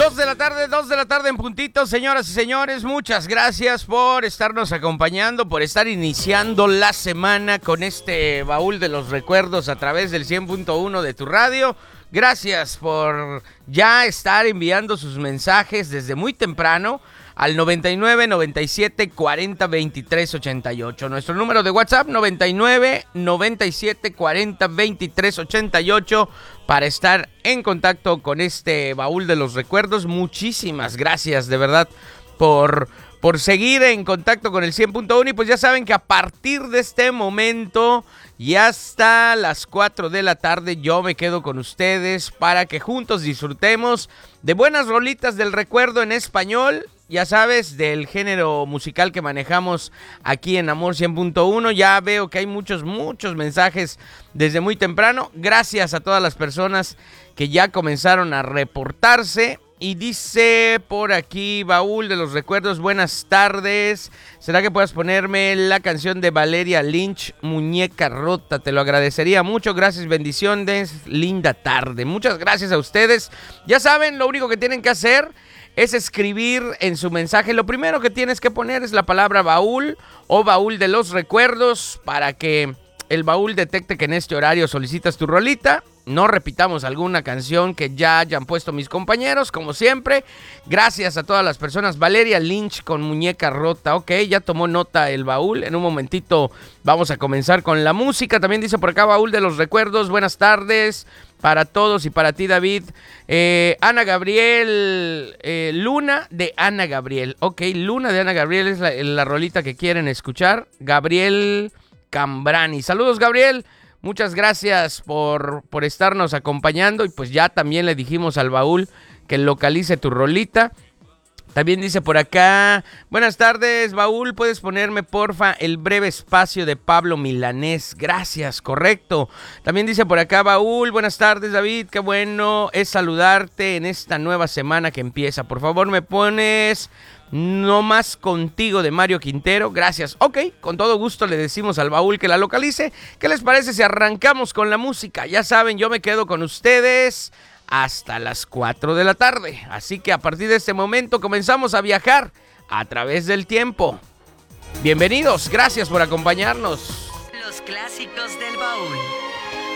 2 de la tarde en puntito, señoras y señores, muchas gracias por estarnos acompañando, por estar iniciando la semana con este baúl de los recuerdos a través del 100.1 de tu radio. Gracias por ya estar enviando sus mensajes desde muy temprano al 99 97 40 23 88. Nuestro número de WhatsApp 99 97 40 23 88 para estar en contacto con este baúl de los recuerdos. Muchísimas gracias de verdad por seguir en contacto con el 100.1 y pues ya saben que a partir de este momento y hasta las 4 de la tarde yo me quedo con ustedes para que juntos disfrutemos de buenas rolitas del recuerdo en español. Ya sabes, del género musical que manejamos aquí en Amor 100.1. Ya veo que hay muchos mensajes desde muy temprano. Gracias a todas las personas que ya comenzaron a reportarse. Y dice por aquí, baúl de los recuerdos, buenas tardes. ¿Será que puedas ponerme la canción de Valeria Lynch, Muñeca Rota? Te lo agradecería mucho. Gracias, bendiciones, linda tarde. Muchas gracias a ustedes. Ya saben, lo único que tienen que hacer es escribir en su mensaje. Lo primero que tienes que poner es la palabra baúl o baúl de los recuerdos para que el baúl detecte que en este horario solicitas tu rolita. No repitamos alguna canción que ya hayan puesto mis compañeros, como siempre. Gracias a todas las personas. Valeria Lynch con Muñeca Rota. Ok, ya tomó nota el baúl. En un momentito vamos a comenzar con la música. También dice por acá, baúl de los recuerdos. Buenas tardes para todos y para ti, David. Ana Gabriel, Luna de Ana Gabriel. Ok, Luna de Ana Gabriel es la rolita que quieren escuchar. Gabriel Cambrani. Saludos, Gabriel. Muchas gracias por estarnos acompañando y pues ya también le dijimos al baúl que localice tu rolita. También dice por acá, buenas tardes, baúl, ¿puedes ponerme porfa el breve espacio de Pablo Milanés? Gracias, correcto. También dice por acá, baúl, buenas tardes, David, qué bueno es saludarte en esta nueva semana que empieza. Por favor, me pones No Más Contigo de Mario Quintero. Gracias. Ok, con todo gusto le decimos al baúl que la localice. ¿Qué les parece si arrancamos con la música? Ya saben, yo me quedo con ustedes hasta las 4 de la tarde. Así que a partir de este momento comenzamos a viajar a través del tiempo. Bienvenidos, gracias por acompañarnos. Los clásicos del baúl.